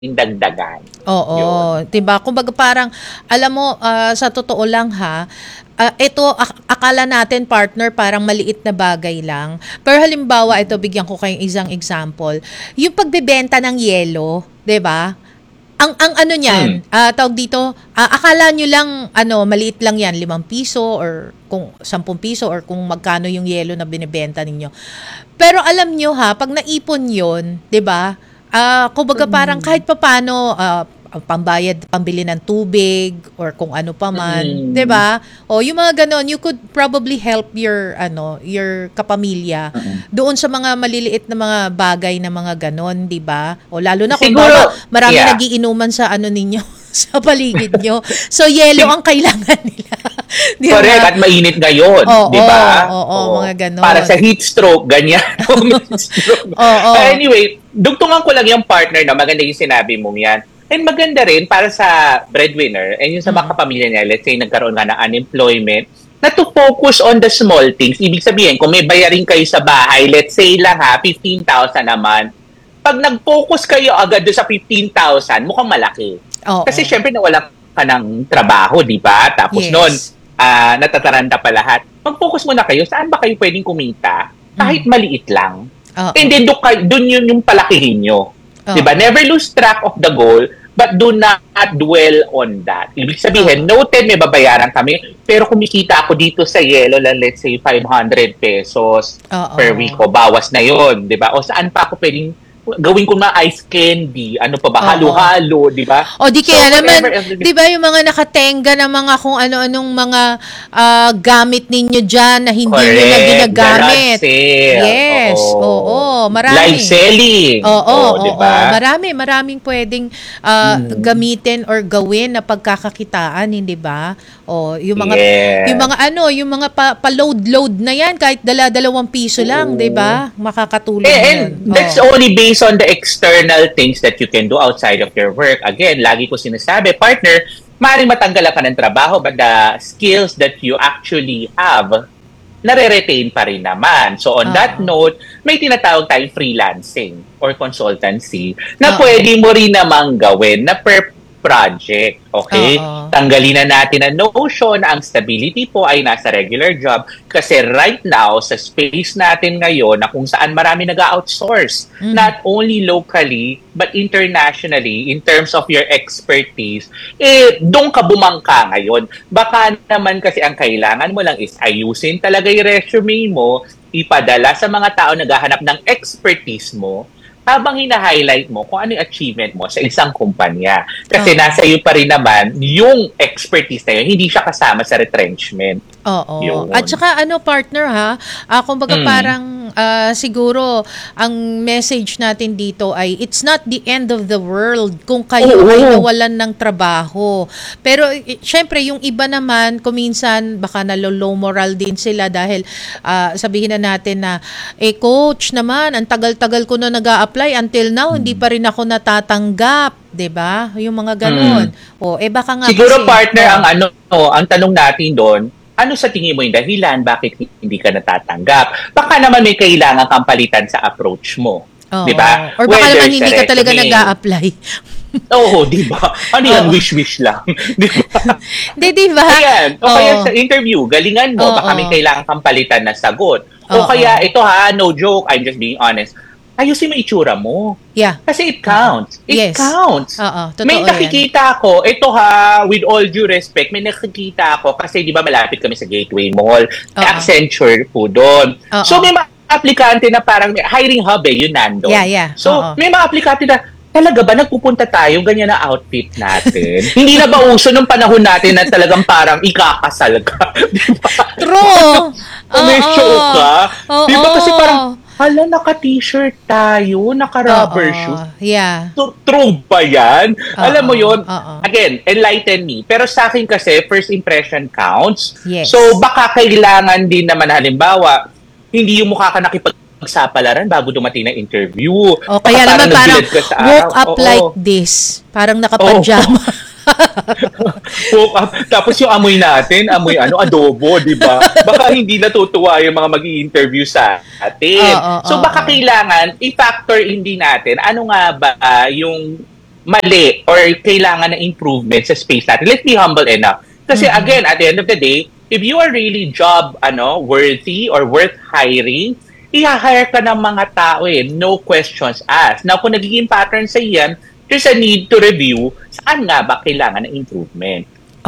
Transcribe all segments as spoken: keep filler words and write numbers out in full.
dagdagan. Oo, Yun. 'di ba? Kumbaga parang alam mo, ah, sa totoo lang ha, ah, ito ak akala natin partner parang maliit na bagay lang. Pero halimbawa ito bigyan ko kayong isang example, yung pagbebenta ng yelo, 'di ba? Ang ang ano Hmm. niyan, ah, tawag dito, ah, akala niyo lang ano maliit lang 'yan, limang piso or kung sampung piso or kung magkano yung yelo na binebenta ninyo. Pero alam niyo ha, 'pag naipon 'yon, 'di ba? Ah, kumbaga parang kahit papaano, ah, pambayad, pambili ng tubig or kung ano pa man, 'di Mm. ba? O yung mga gano'n, you could probably help your ano, your kapamilya Mm. doon sa mga maliliit na mga bagay na mga gano'n, 'di ba? O lalo na kung Siguro, bawa maraming yeah. nagiinuman sa ano ninyo, sa paligid niyo. So yelo Sig ang kailangan nila, 'di Correct, ba? at mainit ngayon, Oo, 'di ba? oo, Oo, mga para sa gano'n. heat stroke, ganyan. Heat stroke. Oo. Anyway, dugtungan ko lang yung partner na maganda yung sinabi mong yan. And maganda rin para sa breadwinner and yung sa mga Mm. kapamilya niya, let's say nagkaroon nga ng unemployment, na to focus on the small things. Ibig sabihin, kung may bayarin kayo sa bahay, let's say lang ha, fifteen thousand naman, pag nag-focus kayo agad doon sa fifteen thousand, mukhang malaki. Kasi Oo. syempre nawalan ka ng trabaho, di ba? Tapos noon, Yes. ah, natataranta pa lahat. Mag-focus muna kayo, saan ba kayo pwedeng kumita? Kahit Mm. maliit lang. And Oo. then doon, kay- doon yun yung palakihin nyo. Di ba? Oo. Never lose track of the goal, but do not dwell on that. Ibig sabihin, Oo. noted may babayaran kami, pero kumikita ako dito sa yellow lang, let's say, five hundred pesos per week. Oo. O bawas na yon, di ba? O saan pa ako pwedeng gawin ko na ice candy, ano pa ba, Oo. halo-halo, di ba? O di So, kaya whatever naman, else. 'di ba yung mga nakatenga na mga kung ano-anong mga ah, gamit ninyo diyan na hindi niyo na Correct. Garage ginagamit. sale. Yes, Oo. oo, Live marami. selling. Oo, Oh, di oo, ba? marami, maraming pwedeng ah, Mm. gamitin or gawin na pagkakakitaan, hindi ba? O yung mga yung Yes. mga ano, yung mga pa, pa-load-load na 'yan kahit dala-dalawang piso lang, 'di Oo. ba? Makakatulong Eh, 'yun. and that's Oh. only based on the external things that you can do outside of your work. Again, lagi ko sinasabi, partner, maaaring matanggalan ka ng trabaho, but the skills that you actually have, nare-retain pa rin naman. So on that Oo. note, may tinatawag tayong freelancing or consultancy na Oo. pwede mo rin namang gawin na per project. Okay? Oo. Tanggalin na natin ang notion na ang stability po ay nasa regular job kasi right now, sa space natin ngayon na kung saan marami nag-outsource, Mm. not only locally, but internationally, in terms of your expertise, eh, doon ka bumangka ngayon. Baka naman kasi ang kailangan mo lang is ayusin talaga yung resume mo, ipadala sa mga tao naghahanap ng expertise mo, habang hina-highlight mo kung ano yung achievement mo sa isang kumpanya. Kasi Oo. nasa iyo pa rin naman yung expertise na yun, hindi siya kasama sa retrenchment. Oo. Yun. At saka ano partner ha, ah, kumbaga Mm. parang ah, siguro ang message natin dito ay it's not the end of the world kung kayo Oo. ay nawalan ng trabaho. Pero eh, syempre yung iba naman kuminsan baka nalo-low moral din sila dahil ah, sabihin na natin na eh coach naman ang tagal-tagal ko na nag-a-apply until now hindi pa rin ako natatanggap, 'di ba? Yung mga ganon. O eh baka nga Siguro kasi partner, oh, ang ano, ang tanong natin doon, ano sa tingin mo yung dahilan bakit hindi ka natatanggap? Baka naman may kailangan kang palitan sa approach mo. oo. Di ba? Or baka Whether naman hindi sa ka talaga resume. nag-a-apply. Oo, di ba? Ano yan? Oo. Wish-wish lang. Di ba? Hindi, 'di ba? Ayan. O kaya Oo. sa interview, galingan mo, Oo. baka may kailangan kang palitan na sagot. O Oo. kaya, ito ha, no joke, I'm just being honest, ayusin mo itsura mo. Yeah. Kasi it counts. It Yes. counts. Oo, totoo May yan. nakikita ako, ito ha, with all due respect, may nakikita ako kasi di ba malapit kami sa Gateway Mall, may Oo. Accenture po doon. Oo. So may mga aplikante na parang may hiring hub eh, yun nandun. Yeah, yeah. So Oo. may mga aplikante na, talaga ba nagpupunta tayo, ganyan na outfit natin? Hindi na ba uso nung panahon natin na talagang parang ikakasal ka? Di ba? True. May Oo. show ka? Oo. Di ba kasi parang, hala, naka-t-shirt tayo, naka-rubber Oo. shoes. Yeah. So, true ba yan? Oo. Alam mo yun? Oo. Again, enlighten me. Pero sa akin kasi, first impression counts. Yes. So, baka kailangan din naman, halimbawa, hindi yung mukha ka nakipagsapalaran bago dumating na interview. O kaya Baka naman parang nagbilad ka sa woke araw. up Oo. like this. Parang nakapajama. Woke up. Tapos yung amoy natin, amoy ano, adobo, di ba? Baka hindi natutuwa yung mga mag-i-interview sa atin. Oo, So oo, baka oo. kailangan i-factor in din natin ano nga ba ah, yung mali or kailangan ng improvement sa space natin. Let's be humble enough. Kasi mm-hmm. again, at the end of the day, if you are really job ano worthy or worth hiring, i-hire ka ng mga tao eh, no questions asked. Now, kung nagiging pattern sa iyan, there's a need to review saan nga ba kailangan ng improvement.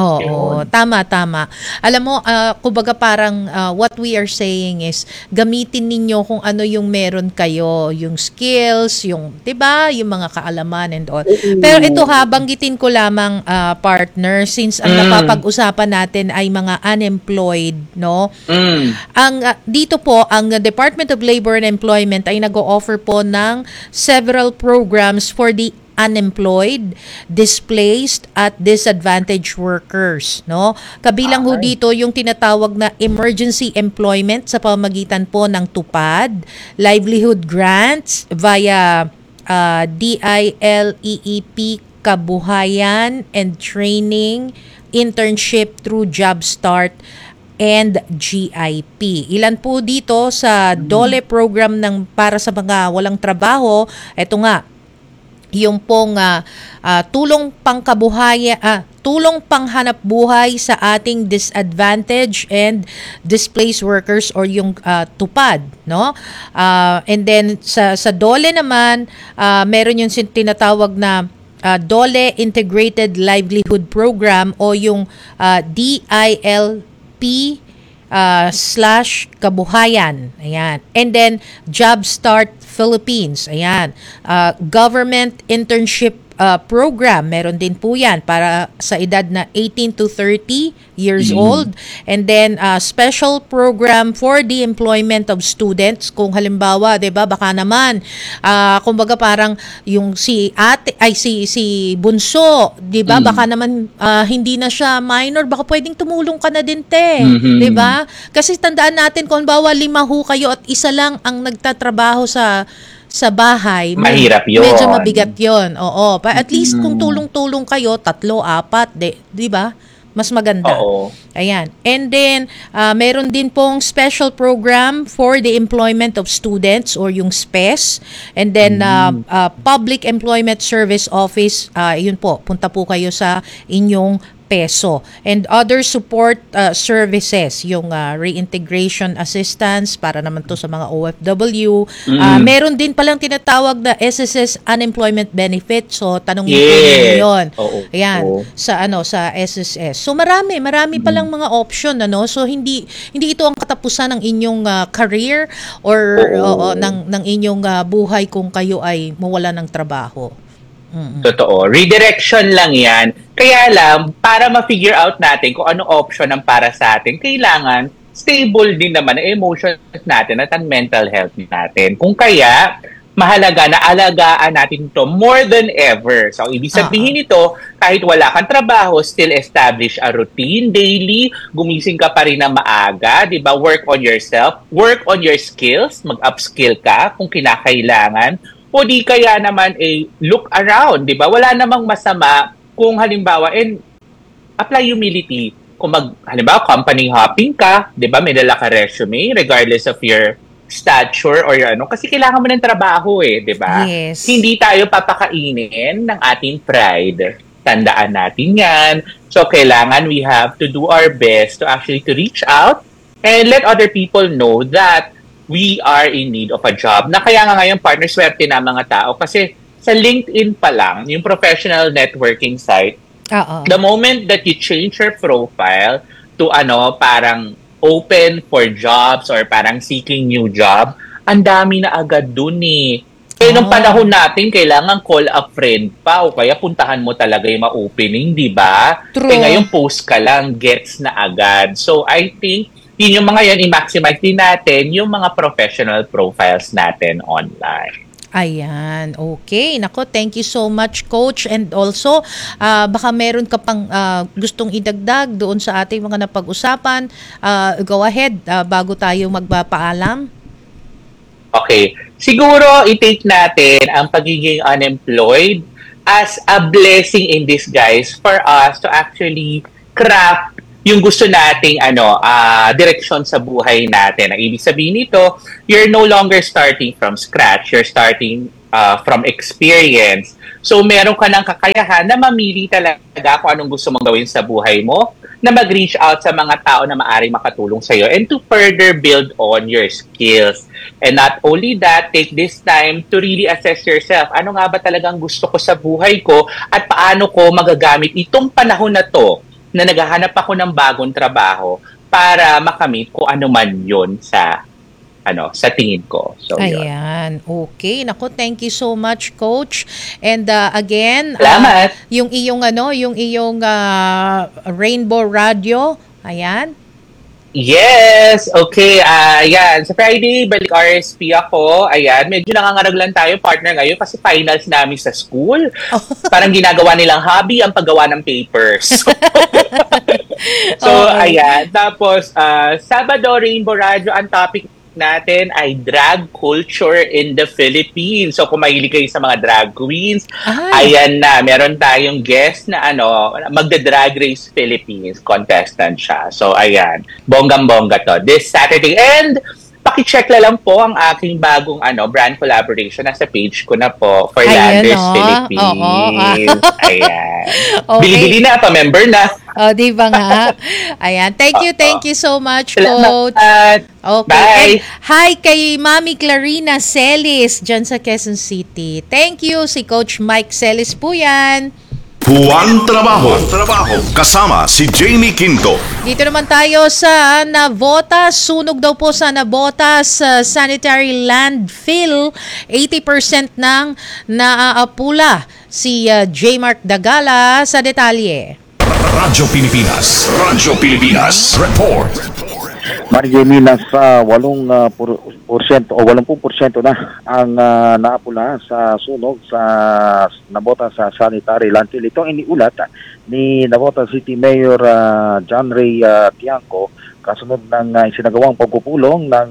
Oo, tama, tama. Alam mo, uh, kumbaga parang uh, what we are saying is gamitin ninyo kung ano yung meron kayo, yung skills, yung, 'di ba, yung mga kaalaman and all. Pero ito ha, banggitin ko lamang uh, partner since ang mm. napapag-usapan natin ay mga unemployed, no? Mm. Ang uh, dito po ang Department of Labor and Employment ay nag-o-offer po ng several programs for the unemployed, displaced at disadvantaged workers, no? Kabilang ho dito yung tinatawag na emergency employment sa pamamagitan po ng TUPAD, livelihood grants via uh, D I L E E P Kabuhayan and training, internship through Job Start and G I P. Ilan po dito sa DOLE program ng para sa mga walang trabaho, eto nga yung pong uh, uh, tulong pangkabuhay, uh, tulong panghanap buhay sa ating disadvantaged and displaced workers or yung uh, TUPAD, no? Uh, and then sa sa DOLE naman, uh, meron yung tinatawag na uh, DOLE Integrated Livelihood Program o yung uh, D I L P uh, slash kabuhayan. Ayan. And then Job Start Philippines. Ayan. Uh, government internship uh, program. Meron din po yan para sa edad na eighteen to thirty years mm. old. And then uh, special program for the employment of students. Kung halimbawa, 'di ba, baka naman uh, kumbaga parang yung si ate ay si si bunso, 'di ba? Mm. Baka naman uh, hindi na siya minor, baka pwedeng tumulong ka na din, te. Mm-hmm. 'Di ba? Kasi tandaan natin kung bawa lima ho kayo at isa lang ang nagtatrabaho sa sa bahay, mahirap yun. Medyo mabigat yun. Oo. Pa at least kung tulong-tulong kayo, tatlo, apat, di, di ba? Mas maganda. Oo. Ayan. And then, uh, meron din pong special program for the employment of students or yung S P E S. And then, uh, uh, Public Employment Service Office, uh, yun po, punta po kayo sa inyong peso. And other support uh, services, yung uh, reintegration assistance para naman to sa mga O F W. Mm. Uh, meron din palang tinatawag na S S S unemployment benefit. So tanongin yeah. po niyo 'yon. Oh, oh, Ayan, oh. sa ano sa S S S. So marami, marami mm. palang mga option ano. So hindi hindi ito ang katapusan ng inyong uh, career or oh. uh, ng ng inyong uh, buhay kung kayo ay mawala ng trabaho. Mm-hmm. Totoo. Redirection lang yan. Kaya lang, para ma-figure out natin kung anong option ang para sa atin, kailangan stable din naman ang emotions natin at ang mental health natin. Kung kaya, mahalaga na alagaan natin ito more than ever. So, ibig sabihin uh-huh. ito, kahit wala kang trabaho, still establish a routine daily, gumising ka pa rin na maaga, di ba? Work on yourself, work on your skills, mag-upskill ka kung kinakailangan, o di kaya naman eh, look around, di ba? Wala namang masama kung halimbawa, and apply humility. Kung mag, halimbawa, company hopping ka, di ba? May dala ka resume, regardless of your stature or your ano. Kasi kailangan mo ng trabaho eh, di ba? Yes. Hindi tayo papakainin ng ating pride. Tandaan natin yan. So, kailangan we have to do our best to actually to reach out and let other people know that we are in need of a job. Na kaya nga ngayon, partner, swerte na mga tao. Kasi sa LinkedIn pa lang, yung professional networking site, Uh-oh. the moment that you change your profile to ano, parang open for jobs or parang seeking new job, ang dami na agad dun eh. Eh, nung panahon natin, kailangan call a friend pa o kaya puntahan mo talaga yung ma-opening, di ba? True. Eh, ngayon post ka lang, gets na agad. So, I think, yun yung mga yan, i-maximize din natin yung mga professional profiles natin online. Ayan, okay. Nako, thank you so much, Coach. And also, uh, baka meron ka pang uh, gustong idagdag doon sa ating mga napag-usapan. Uh, go ahead, uh, bago tayo magpapaalam. Okay. Siguro, i-take natin ang pagiging unemployed as a blessing in disguise for us to actually craft yung gusto nating ano, uh, direksyon sa buhay natin. Ang ibig sabihin nito, you're no longer starting from scratch. You're starting uh, from experience. So meron ka ng kakayahan na mamili talaga kung anong gusto mong gawin sa buhay mo, na mag-reach out sa mga tao na maaaring makatulong sa'yo, and to further build on your skills. And not only that, take this time to really assess yourself. Ano nga ba talagang gusto ko sa buhay ko at paano ko magagamit itong panahon na to na naghahanap ako ng bagong trabaho para makamit kung ano man yun sa ano sa tingin ko. So, yun. Ayan. Okay. Naku, thank you so much, Coach. And uh, again, Salamat. uh, yung iyong ano, yung iyong uh, Rainbow Radio, ayan. Yes! Okay, ah ayan. Sa Friday, balik R S P ako. Ayan, medyo nangangarag lang tayo, partner, ngayon kasi finals namin sa school. Parang ginagawa nilang hobby ang paggawa ng papers. So, Okay. ayan. Tapos, ah Sabado, Rainbow Radio, ang topic natin ay drag culture in the Philippines. So, kung mahilig kayo sa mga drag queens, Ay. ayan na, meron tayong guest na ano, magda-Drag Race Philippines contestant siya. So, ayan, bonggang-bongga to. This Saturday. And, paki-check na lang po ang aking bagong ano brand collaboration. Nasa page ko na po for Ayan, Landers oh. Philippines. Ayan. Okay. Bili-bili na, pa-member na. O, di ba nga? Ayan. Thank you, thank you so much, Salamat. Coach. Okay. Bye. And hi kay Mami Clarina Celis dyan sa Quezon City. Thank you. Si Coach Mike Celis po yan. Juan Trabajo. Trabajo. Kasama si Jamie Quinto. Dito naman tayo sa Navotas. Sunog daw po sa Navotas uh, Sanitary Landfill. eighty percent ng naaapula. Si uh, J. Mark Dagala sa detalye. Radyo Pilipinas. Radyo Pilipinas. Report. Mari Jamie, nasa walong uh, por- porsyento o walumpung porsyento na ang uh, naapula sa sunog sa Navotas sa sanitary landfill. Ito ang iniulat uh, ni Navotas City Mayor uh, John Ray uh, Tiangco kasunod ng uh, isinagawang pagpupulong ng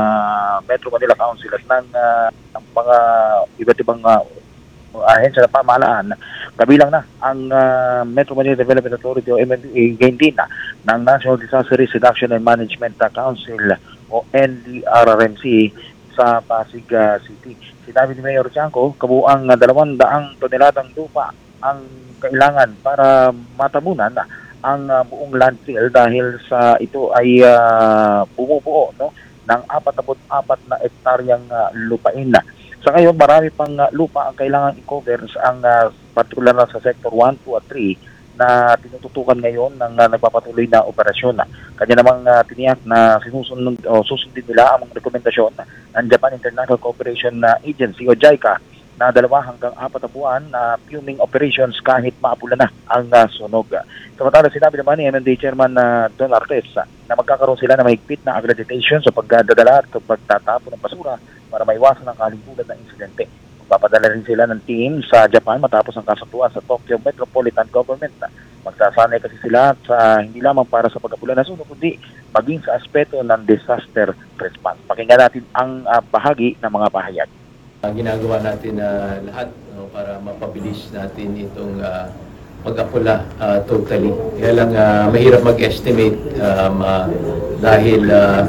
uh, Metro Manila Council at ng, uh, ng mga iba't ibang uh, ahensya ng pamahalaan, kabilang na ang uh, Metro Manila Development Authority o M M D A, gain din na ng National Disaster Risk Reduction and Management Council o N D R R M C sa Pasig uh, City. Sinabi ni Mayor Tiangco, kabuang uh, dalawang daang toneladang lupa ang kailangan para matabunan ang uh, buong landfill dahil sa ito ay uh, bumubuo no, ng apat na ektaryang uh, lupain na. Sa ngayon, marami pang uh, lupa ang kailangan i-cover sa ang uh, particular na sa Sector one, two at three na tinututukan ngayon ng uh, nagpapatuloy na operasyon. Kanya namang uh, tiniyak na sinusunod o susundin nila ang mga rekomendasyon ng Japan International Cooperation uh, Agency o JICA na dalawa hanggang apat na buwan na fuming operations kahit maapula na ang uh, sunog. Samantala, sinabi naman ni M M D A Chairman uh, Don Artes uh, na magkakaroon sila na mahigpit na accreditation sa pagdadala at pagtatapon ng basura para maiwasan ang kalimpulan ng insidente. Papadala rin sila ng team sa Japan matapos ang kasunduan sa Tokyo Metropolitan Government. Magsasanay kasi sila sa hindi lamang para sa pag-apula ng sunog, kundi maging sa aspeto ng disaster response. Pakinggan natin ang uh, bahagi ng mga pahayag. Uh, ginagawa natin na uh, lahat no, para mapabilis natin itong uh, pag-apula uh, totally. Kaya lang uh, mahirap mag-estimate um, uh, dahil uh,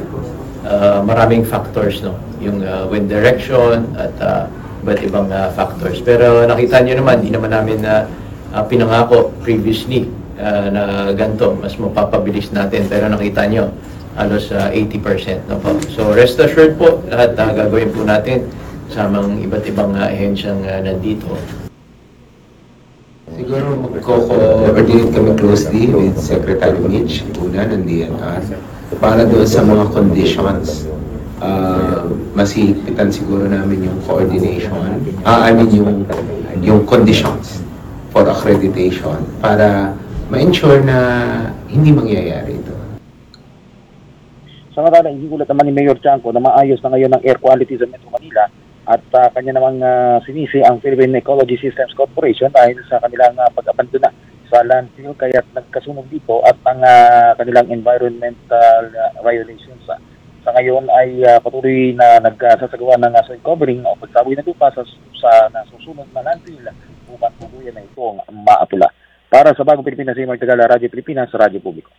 uh, maraming factors, no? Yung uh, wind direction at uh, iba't ibang uh, factors. Pero nakita nyo naman, di naman namin na uh, uh, pinangako previously uh, na ganito, mas mapapabilis natin. Pero nakita nyo, halos uh, eighty percent. No po? So rest assured po, lahat uh, gagawin po natin sa mga iba't ibang uh, ahensyang uh, nandito. Siguro magko-coordinate kami closely with Secretary Mitch una ng D N R para doon sa mga conditions. Uh, mas higpitan siguro namin yung coordination, uh, I mean yung, yung conditions for accreditation para ma-ensure na hindi mangyayari ito. Samantala, iniulat naman ni Mayor Tiangco na maayos na ngayon ang air quality sa Metro Manila at uh, kanya namang uh, sinisi ang Philippine Ecology Systems Corporation dahil sa kanilang uh, pag-abandona sa landfill kaya nagkasunog dito at ang uh, kanilang environmental uh, violations. Uh, sa ngayon ay uh, patuloy na nagsasagawa ng uh, soil covering o pagsaboy na lupa sa, sa nasusunod na landfill upang tuluyan na itong maapula. Para sa Bagong Pilipinas, si Mark Tagala, Radyo Pilipinas, Radyo Publiko.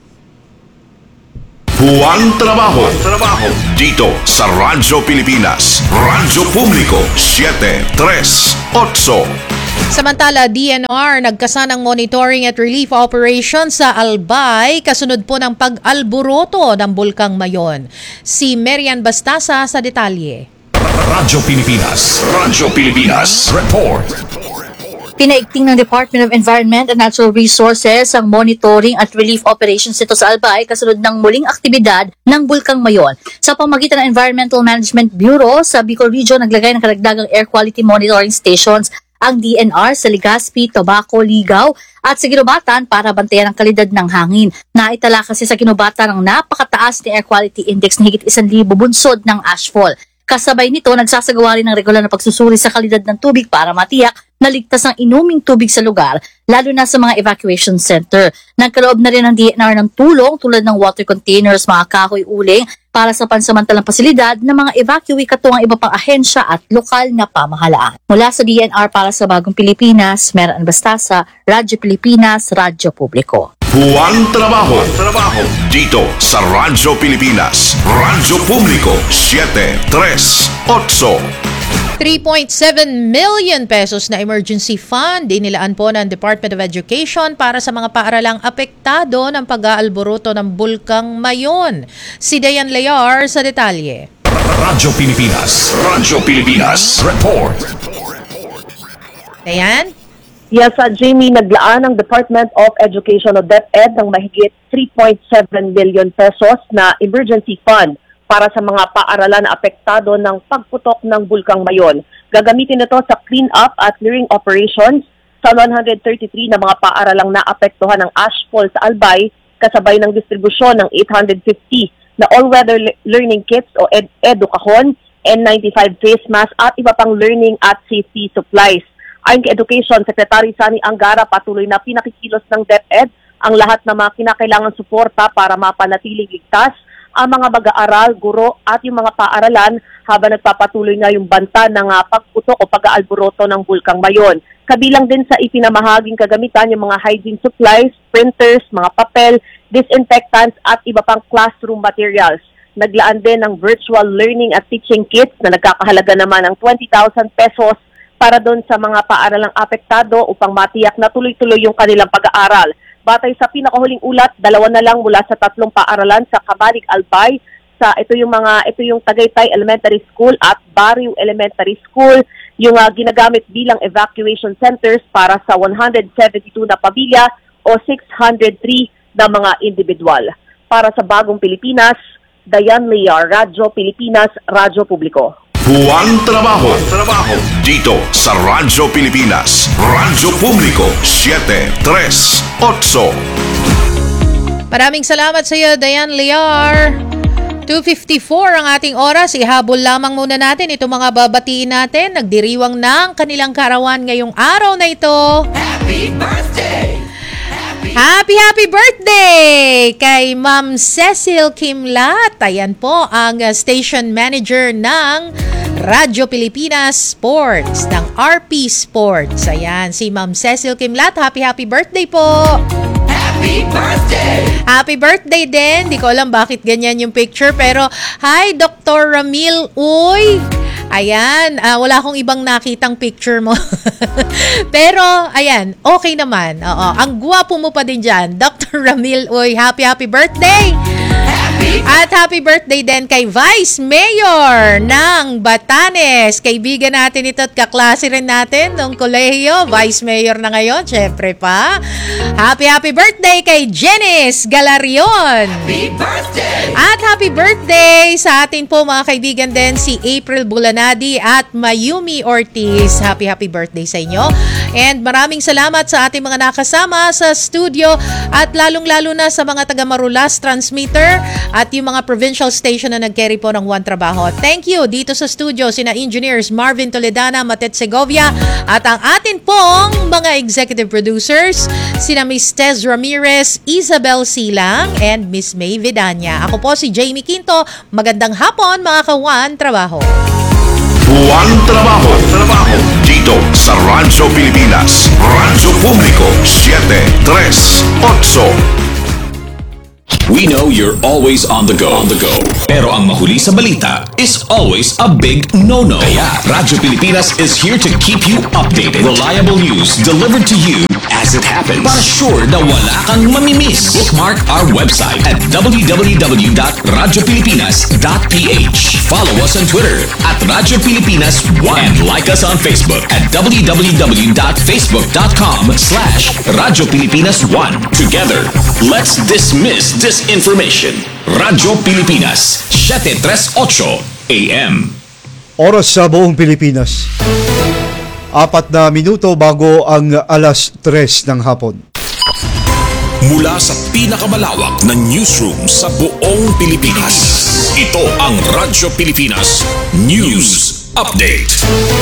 Juan Trabajo. Trabajo. Dito sa Radyo Pilipinas. Radyo Publiko. siete tres ocho. Samantala, D N R nagkasanang monitoring at relief operation sa Albay kasunod po ng pag-alboroto ng Bulkang Mayon. Si Marian Bastasa sa detalye. Radyo Pilipinas. Radyo Pilipinas. Report. Pinaigting ng Department of Environment and Natural Resources ang monitoring at relief operations nito sa Albay kasunod ng muling aktibidad ng Bulkang Mayon. Sa pamagitan ng Environmental Management Bureau sa Bicol Region, naglagay ng karagdagang air quality monitoring stations ang D N R sa Legazpi, Tobaco, Ligaw at sa Ginobatan para bantayan ang kalidad ng hangin. Naitala kasi sa Ginobatan ang napakataas ni air quality index na higit isang libo bunsod ng ashfall. Kasabay nito, nagsasagawa rin ng regular na pagsusuri sa kalidad ng tubig para matiyak na ligtas ang inuming tubig sa lugar, lalo na sa mga evacuation center. Nagkaloob na rin ng D N R ng tulong tulad ng water containers, mga kahoy uling para sa pansamantalang pasilidad ng mga evacuee katungang iba pang ahensya at lokal na pamahalaan. Mula sa D N R para sa Bagong Pilipinas, Marian Bastasa, Radyo Pilipinas, Radyo Publiko. Buwang trabaho. Trabaho. Dito sa Radyo Pilipinas. Radyo Publiko. siyete tres otso. three point seven million pesos na emergency fund inilaan po ng Department of Education para sa mga paaralang apektado ng pag-aalboroto ng Bulkang Mayon. Si Dayan Layar sa detalye. Radyo Pilipinas. Radyo Pilipinas. Report. Dayan? Yes, uh, Jamie, naglaan ang Department of Education o DepEd ng mahigit three point seven million pesos na emergency fund para sa mga paaralan na apektado ng pagputok ng Bulkang Mayon. Gagamitin ito sa clean-up at clearing operations sa one hundred thirty-three na mga paaralang naapektuhan ng ashfall sa Albay, kasabay ng distribusyon ng eight hundred fifty na all-weather le- learning kits o ed- edukahon, N ninety-five face mask at iba pang learning at safety supplies. Ayon kay Education Secretary Sani Angara, patuloy na pinakikilos ng DepEd ang lahat ng mga kinakailangan suporta para mapanatiling ligtas ang mga mag-aaral, guro at yung mga paaralan habang nagpapatuloy nga yung banta ng uh, pagputok o pag-aalboroto ng Bulkang Mayon. Kabilang din sa ipinamahaging kagamitan yung mga hygiene supplies, printers, mga papel, disinfectants at iba pang classroom materials. Naglaan din ng virtual learning at teaching kits na nagkakahalaga naman ng twenty thousand pesos para doon sa mga paaralang apektado upang matiyak na tuloy-tuloy yung kanilang pag-aaral. Batay sa pinakahuling ulat, dalawa na lang mula sa tatlong paaralan sa Cabarig, Albay, sa ito yung mga ito yung Tagaytay Elementary School at Barrio Elementary School, yung uh, ginagamit bilang evacuation centers para sa one hundred seventy-two na pamilya o six hundred three na mga individual. Para sa Bagong Pilipinas, Dayan Layar, Radyo Pilipinas, Radyo Publiko. Buwang trabaho. Trabaho. Dito sa Radyo Pilipinas. Radyo Publiko. siyete tres otso. Maraming salamat sa iyo, Dayan Layar. two fifty-four ang ating oras. Ihabol lamang muna natin itong mga babatiin natin. Nagdiriwang ng kanilang karawan ngayong araw na ito. Happy birthday! Happy, happy birthday kay Ma'am Cecil Kimlat. Ayan po ang uh, station manager ng Radyo Pilipinas Sports, ng R P Sports. Ayan, si Ma'am Cecil Kimlat. Happy, happy birthday po. Happy birthday! Happy birthday din. Di ko alam bakit ganyan yung picture. Pero, hi, Doctor Ramil Uy. Ayan, uh, wala akong ibang nakitang picture mo. Pero, ayan, okay naman. Oo, ang guwapo mo pa din dyan. Doctor Ramil Uy, happy, happy birthday! At happy birthday din kay Vice Mayor ng Batanes. Kaibigan natin ito at kaklase rin natin nung kolehiyo. Vice Mayor na ngayon, syempre pa. Happy, happy birthday kay Janice Galarion. Happy birthday! At happy birthday sa atin po mga kaibigan din si April Bulanadi at Mayumi Ortiz. Happy, happy birthday sa inyo. And maraming salamat sa ating mga nakasama sa studio at lalong-lalo na sa mga taga-Marulas transmitter at yung mga provincial station na nag-carry po ng One Trabaho. Thank you dito sa studio, sina engineers Marvin Toledana, Matet Segovia, at ang atin pong mga executive producers, sina Miss Tez Ramirez, Isabel Silang, and Miss May Vidanya. Ako po si Jamie Quinto. Magandang hapon mga ka-One Trabaho. Buwang trabaho. Trabaho. Dito sa Radyo Pilipinas. Radyo Publiko. siyete tres otso. We know you're always on the go. On the go. Pero ang mahuli sa balita is always a big no-no. Kaya Radyo Pilipinas is here to keep you updated. Reliable news delivered to you as it happens. Para sure na wala kang mamimiss. Bookmark our website at w w w dot radyo pilipinas dot p h. Follow us on Twitter at Radyo Pilipinas one and like us on Facebook at w w w dot facebook dot com slash Radyo Pilipinas one. Together, let's dismiss disinformation. Radyo Pilipinas, seven thirty-eight A M. Oras sa buong Pilipinas. Apat na minuto bago ang alas tres ng hapon. Mula sa pinakamalawak na newsroom sa buong Pilipinas. Ito ang Radyo Pilipinas News Update.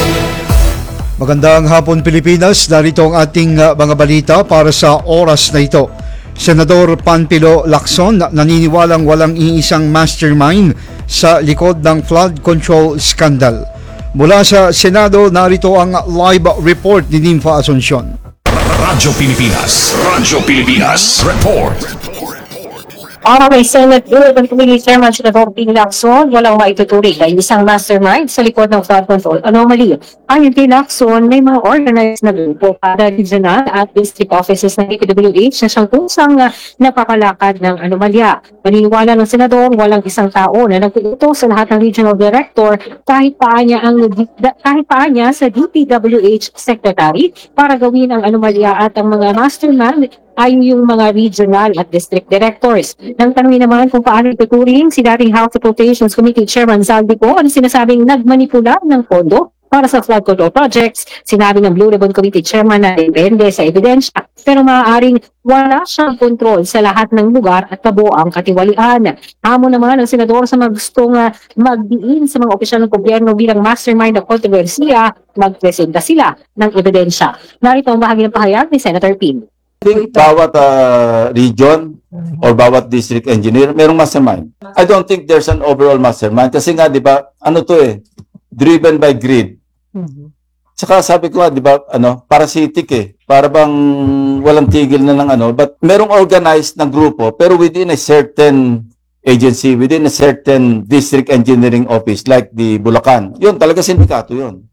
Magandang hapon Pilipinas, narito ang ating uh, mga balita para sa oras na ito. Senador Panpilo Lacson naniniwalang walang iisang mastermind sa likod ng flood control scandal. Mula sa Senado, narito ang live report ni Nympha Asuncion. Radyo Pilipinas, Radyo Pilipinas Report. Para kay Senate Urban Committee Chairman Senador Ping Lacson, walang maituturing na isang mastermind sa likod ng flood control anomaly. Ayon kay Lacson, may mga organized na grupo para regional at district offices ng D P W H na siyang kusang uh, napakalakad ng anomalya. Maniniwala ng Senador, walang isang tao na nagtuto sa lahat ng regional director kahit pa niya ang kahit pa niya sa D P W H secretary para gawin ang anomalya at ang mga mastermind ay yung mga regional at district directors. Nang tanongin naman kung paano ituturing si dating House Appropriations Committee Chairman Zaldico ano sinasabing nagmanipula ng pondo para sa flood control projects, sinabi ng Blue Ribbon Committee Chairman na depende sa ebidensya pero maaaring wala siyang kontrol sa lahat ng lugar at kabuoang katiwalian. Hamon naman ang senador sa mga gustong uh, magdiin sa mga opisyal ng gobyerno bilang mastermind ng kontrobersiya, magpresenta sila ng ebidensya. Narito ang bahagi ng pahayag ni Senator Ping. I think bawat uh, region or bawat district engineer merong mastermind. I don't think there's an overall mastermind kasi nga 'di ba ano to eh driven by greed. Mm-hmm. Saka sabi ko nga 'di ba ano parasitic eh para bang walang tigil na ng ano but merong organized na grupo pero within a certain agency, within a certain district engineering office like the Bulacan. 'Yun talaga sindikato 'yun.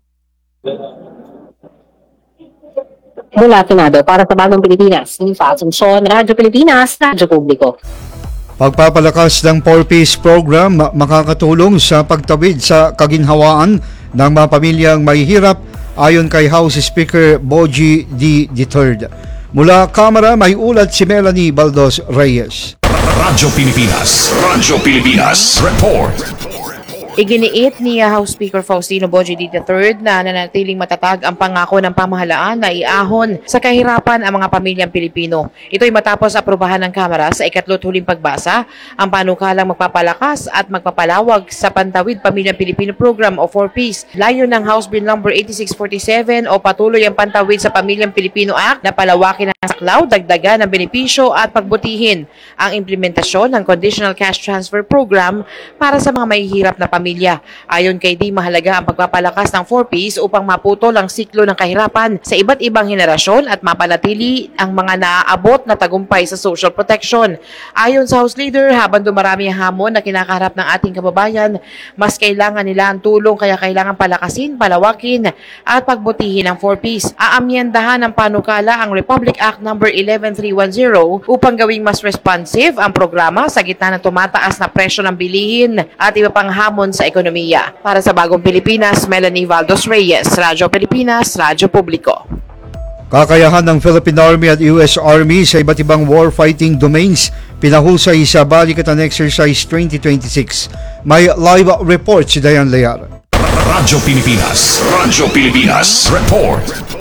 Mula Senado para sa Bagong Pilipinas, Nympha Asuncion, Radyo Pilipinas, Radyo Publiko. Pagpapalakas ng four Ps program makakatulong sa pagtawid sa kaginhawaan ng mga pamilyang may hirap ayon kay House Speaker Bogie D. the third. Mula Kamara, may ulat si Melanie Baldos Reyes. Radyo Pilipinas, Radyo Pilipinas Report. Iginiit ni House Speaker Faustino Bogie D. the third na nanatiling matatag ang pangako ng pamahalaan na iahon sa kahirapan ang mga pamilyang Pilipino. Ito'y matapos aprubahan ng Kamara sa ikatlo't huling pagbasa ang panukalang magpapalakas at magpapalawag sa Pantawid Pamilyang Pilipino Program o four Ps. Layo ng House Bill number eighty-six forty-seven o patuloy ang Pantawid sa Pamilyang Pilipino Act na palawakin ang saklaw, dagdagan ng benepisyo at pagbutihin ang implementasyon ng Conditional Cash Transfer Program para sa mga mahihirap na pamilya. Pamilya. Ayon kay D, mahalaga ang pagpapalakas ng four Ps upang maputol ang siklo ng kahirapan sa iba't ibang henerasyon at mapanatili ang mga naaabot na tagumpay sa social protection. Ayon sa House Leader, habang dumarami ang hamon na kinakaharap ng ating kababayan, mas kailangan nila ang tulong kaya kailangan palakasin, palawakin at pagbutihin ang four Ps. Aamyendahan ng panukala ang Republic Act number eleven three ten upang gawing mas responsive ang programa sa gitna ng tumataas na presyo ng bilihin at iba pang hamon sa ekonomiya. Para sa Bagong Pilipinas, Melanie Baldos Reyes, Radyo Pilipinas, Radyo Publiko. Kakayahan ng Philippine Army at U S Army sa iba't ibang warfighting domains pinahusay sa Balikatan Exercise twenty twenty-six. May live report si Dayan Layar. Radyo Pilipinas, Radyo Pilipinas Report.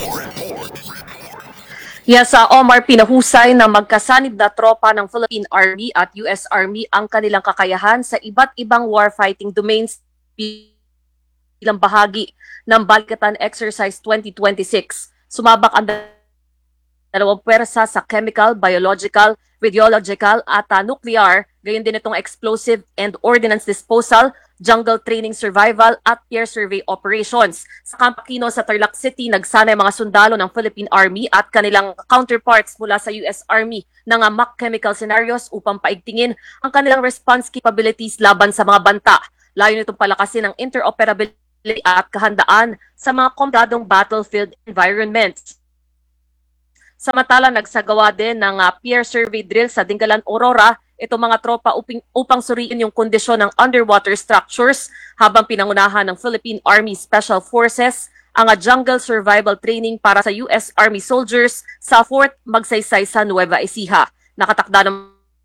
Yes, uh, Omar, pinahusay na magkasanib na tropa ng Philippine Army at U S Army ang kanilang kakayahan sa iba't ibang warfighting domains bilang bahagi ng Balikatan Exercise twenty twenty-six. Sumabak ang dalawang pwersa sa chemical, biological, radiological at uh, nuclear, gayon din itong explosive and ordnance disposal, jungle training survival at peer survey operations. Sa Camp Aquino sa Tarlac City, nagsanay mga sundalo ng Philippine Army at kanilang counterparts mula sa U S Army ng mock chemical scenarios upang paigtingin ang kanilang response capabilities laban sa mga banta. Layo nitong palakasin ang interoperability at kahandaan sa mga komplikadong battlefield environments. Samantala, nagsagawa din ng uh, peer survey drill sa Dingalan, Aurora, itong mga tropa uping, upang suriin yung kondisyon ng underwater structures habang pinangunahan ng Philippine Army Special Forces ang uh, jungle survival training para sa U S Army soldiers sa Fort Magsaysay sa Nueva Ecija. Nakatakda ng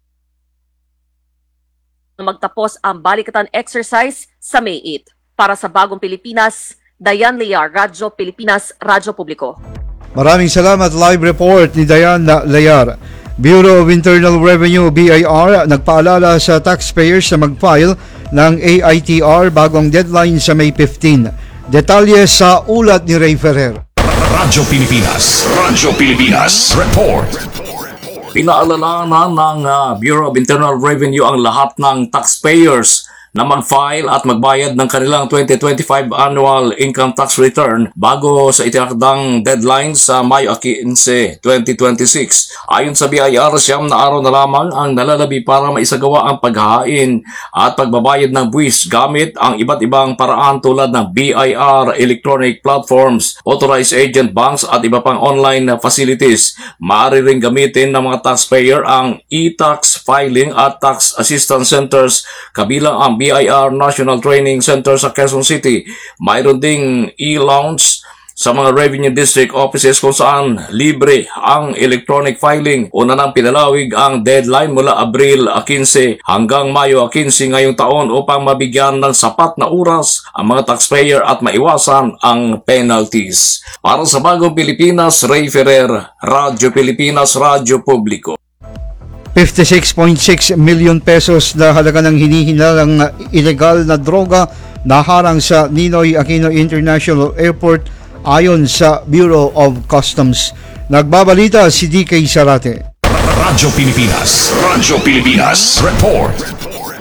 magtapos ang balikatan exercise sa May eighth. Para sa Bagong Pilipinas, Dayan Layar, Radyo Pilipinas, Radyo Publiko. Maraming salamat. Live report ni Diana Layar. Bureau of Internal Revenue, B I R, nagpaalala sa taxpayers na mag-file ng A I T R bagong deadline sa May fifteenth. Detalye sa ulat ni Ray Ferrer. Radyo Pilipinas, Radyo Pilipinas, report. Pinaalalahanan ng uh, Bureau of Internal Revenue ang lahat ng taxpayers na mag-file at magbayad ng kanilang twenty twenty-five annual income tax return bago sa itinakdang deadline sa Mayo fifteen, twenty twenty-six. Ayon sa B I R, siyam na araw na lamang ang nalalabi para maisagawa ang paghahain at pagbabayad ng buwis gamit ang iba't ibang paraan tulad ng B I R electronic platforms, authorized agent banks at iba pang online facilities. Maaari ring gamitin ng mga taxpayer ang e-tax filing at tax assistance centers kabilang ang B I R National Training Center sa Quezon City. Mayroon ding e-lounge sa mga revenue district offices kung saan libre ang electronic filing. Una nang pinalawig ang deadline mula Abril fifteen hanggang Mayo fifteen ngayong taon upang mabigyan ng sapat na oras ang mga taxpayer at maiwasan ang penalties. Para sa Bagong Pilipinas, Ray Ferrer, Radyo Pilipinas, Radyo Publiko. fifty-six point six million pesos na halaga ng hinihinalang ilegal na droga naharang sa Ninoy Aquino International Airport ayon sa Bureau of Customs. Nagbabalita si D K Sarate. Radyo Pilipinas, Radyo Pilipinas, report.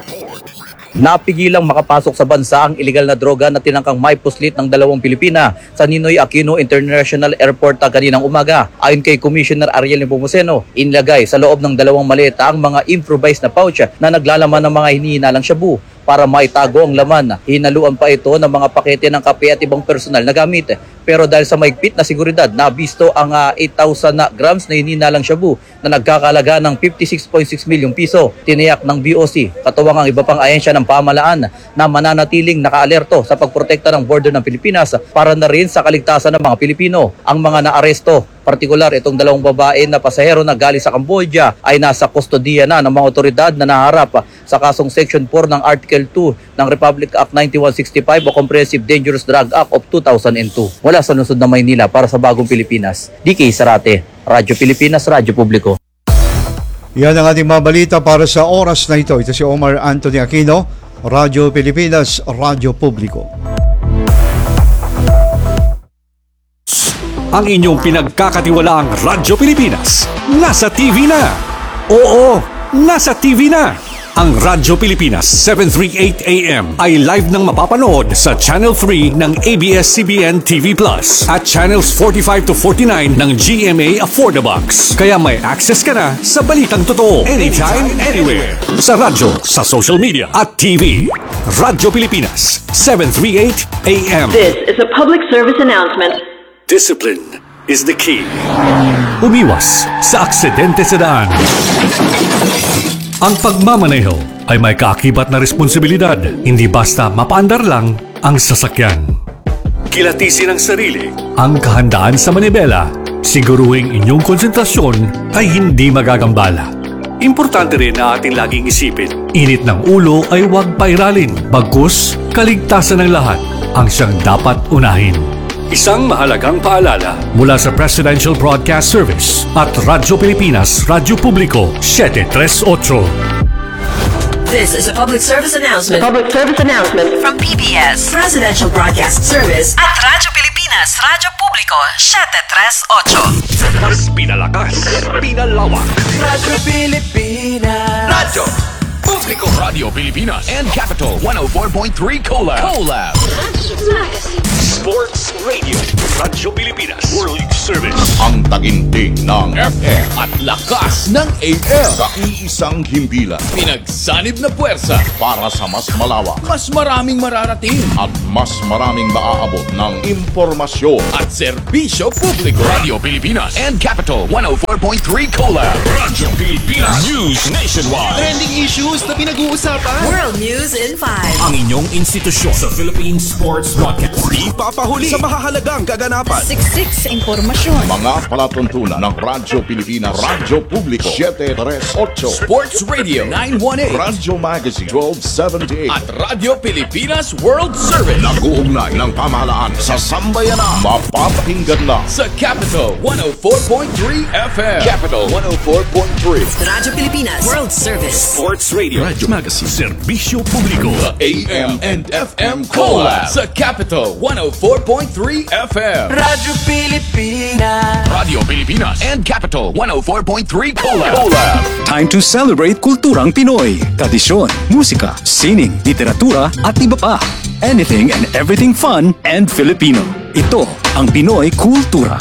Napigilang makapasok sa bansa ang ilegal na droga na tinangkang may puslit ng dalawang Pilipina sa Ninoy Aquino International Airport kaninang umaga. Ayon kay Commissioner Ariel Nepomuceno, inilagay sa loob ng dalawang maleta ang mga improvised na pouch na naglalaman ng mga hinihinalang shabu. Para maitago ang laman, hinaluan pa ito ng mga pakete ng kape at ibang personal na gamit. Pero dahil sa mahigpit na seguridad, nabisto ang uh, eight thousand na grams na hinihinalang shabu na nagkakalaga ng fifty-six point six milyong piso. Tiniyak ng B O C, katuwang ang iba pang ahensya ng pamahalaan na mananatiling nakaalerto sa pagprotekta ng border ng Pilipinas para na rin sa kaligtasan ng mga Pilipino. Ang mga naaresto, partikular itong dalawang babae na pasahero na galing sa Cambodia, ay nasa kustodiya na ng mga otoridad na naharap sa kasong Section four ng Article two ng Republic Act ninety-one sixty-five o Comprehensive Dangerous Drug Act of two thousand two. Wala sa lungsod ng Maynila para sa Bagong Pilipinas, D K Sarate, Radyo Pilipinas, Radyo Publiko. Yan ang ating mga balita para sa oras na ito. Ito si Omar Anthony Aquino, Radyo Pilipinas, Radyo Publiko. Ang inyong pinagkakatiwalaang Radyo Pilipinas, nasa T V na. Oo, nasa T V na. Ang Radyo Pilipinas seven thirty-eight A M ay live nang mapapanood sa Channel three ng A B S C B N T V Plus at Channels forty-five to forty-nine ng G M A Affordabox. Kaya may access ka na sa balitang totoo anytime, anywhere. Sa radyo, sa social media at T V. Radyo Pilipinas seven thirty-eight A M. This is a public service announcement. Discipline is the key. Umiwas sa aksidente sa daan. Ang pagmamaneho ay may kaakibat na responsibilidad, hindi basta mapaandar lang ang sasakyan. Kilatisin ang sarili, ang kahandaan sa manibela, siguruhing inyong konsentrasyon ay hindi magagambala. Importante rin na ating laging isipin, init ng ulo ay huwag pairalin, bagkus kaligtasan ng lahat ang siyang dapat unahin. Isang mahalagang paalala mula sa Presidential Broadcast Service at Radyo Pilipinas, Radyo Publiko, seven thirty-eight. This is a public service announcement. A public service announcement From P B S, Presidential Broadcast Service at Radyo Pilipinas, Radyo Publiko, seven thirty-eight. Mas pinalakas, pinalawak. Radyo Pilipinas. Radyo Publico Radio Pilipinas and Capital one oh four point three Collab. Collab. Sports Radio. Radyo Pilipinas. World Service. Ang taginting ng F M at lakas ng A M. Kakiisang himpilan. Pinagsanib na puwersa para sa mas malawak, mas maraming mararating at mas maraming maaabot ng impormasyon at serbisyo publiko. Radio Pilipinas and Capital one oh four point three Collab. Radyo Pilipinas. News nationwide. Trending issues na pinag-uusapan. World News in five. Ang inyong institusyon sa Philippine Sports Broadcast. Di papahuli sa mahahalagang kaganapan. Siksik sa impormasyon. Mga palatuntunan ng Radyo Pilipinas, Radyo Publiko seven thirty-eight, Sports Radio nine eighteen, Radyo Magazine twelve seventy-eight at Radyo Pilipinas World Service. Nag-uugnay ng pamahalaan sa sambayanan. Mapapakinggan lang sa Capital one oh four point three F M. Capital one oh four point three. Radyo Pilipinas World Service. Sports Radio, Radyo Magazine, Serbisyo Publiko, the A M and F M Collab sa Capital one oh four point three F M. Radyo Pilipinas. Radio Pilipinas and Capital one oh four point three Collab. Collab. Time to celebrate kulturang Pinoy. Tradisyon, musika, sining, literatura at iba pa. Anything and everything fun and Filipino. Ito ang Pinoy Kultura.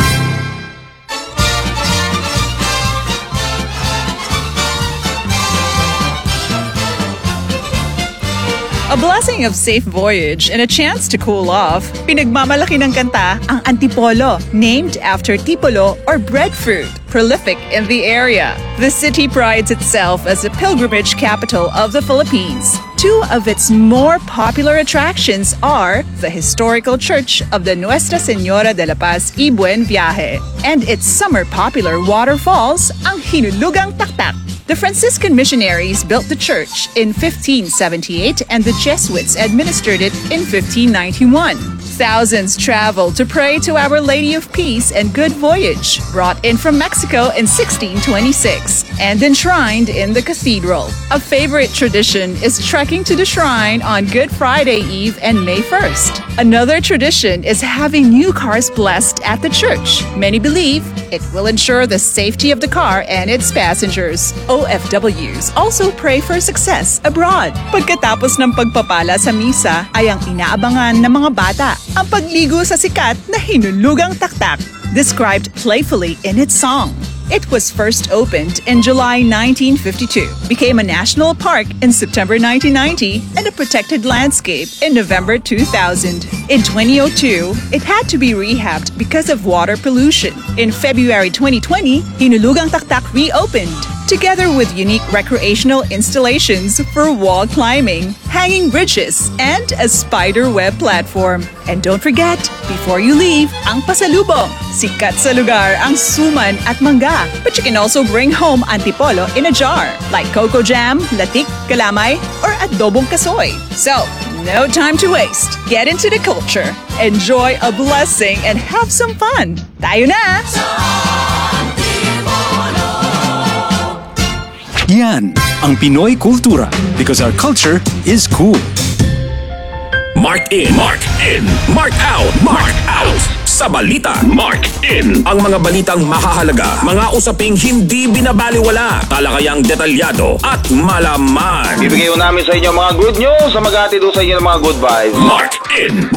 A blessing of safe voyage and a chance to cool off. Pinagmamalaki ng kanta ang Antipolo, named after tipolo or breadfruit, prolific in the area. The city prides itself as a pilgrimage capital of the Philippines. Two of its more popular attractions are the historical church of the Nuestra Señora de la Paz y Buen Viaje and its summer popular waterfalls, ang Hinulugang Taktak. The Franciscan missionaries built the church in fifteen seventy-eight and the Jesuits administered it in fifteen ninety-one. Thousands traveled to pray to Our Lady of Peace and Good Voyage, brought in from Mexico in sixteen twenty-six and enshrined in the cathedral. A favorite tradition is trekking to the shrine on Good Friday Eve and May first. Another tradition is having new cars blessed at the church. Many believe it will ensure the safety of the car and its passengers. O F Ws also pray for success abroad. Pagkatapos ng pagpapala sa misa ay ang inaabangan ng mga bata ang pagligo sa sikat na Hinulugang Taktak, described playfully in its song. It was first opened in July nineteen fifty-two, became a national park in September nineteen ninety, and a protected landscape in November two thousand. In twenty oh two, it had to be rehabbed because of water pollution. In February twenty twenty, Hinulugang Taktak reopened, together with unique recreational installations for wall climbing, hanging bridges, and a spider web platform. And don't forget, before you leave, ang pasalubong. Sikat sa lugar ang suman at mangga. But you can also bring home antipolo in a jar, like cocoa jam, latik, kalamay, or adobong kasoy. So, no time to waste. Get into the culture, enjoy a blessing, and have some fun. Tayo na! Yan ang Pinoy Kultura, because our culture is cool. Mark in, mark in, mark out, mark out. Sa balita, mark in. Ang mga balitang mahahalaga, mga usaping hindi binabaliwala, talakayang detalyado at malaman. Bibigay ko namin sa inyo mga good news sa mag-atido sa inyo ng mga good vibes. Mark in.